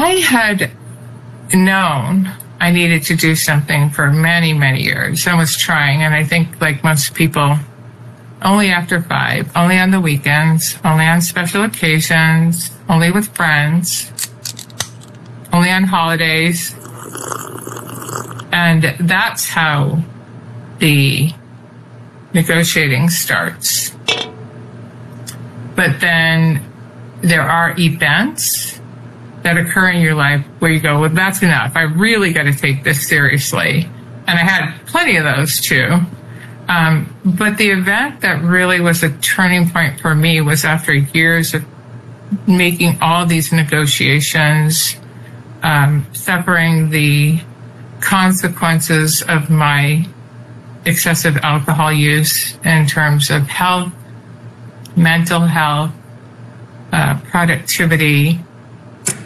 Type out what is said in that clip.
I had known I needed to do something for many, many years. I was trying, and I think, like most people, only after 5, only on the weekends, only on special occasions, only with friends, only on holidays. And that's how the negotiating starts. But then there are events that occur in your life where you go, well, that's enough. I really got to take this seriously. And I had plenty of those too. But the event that really was a turning point for me was after years of making all these negotiations, suffering the consequences of my excessive alcohol use in terms of health, mental health, productivity,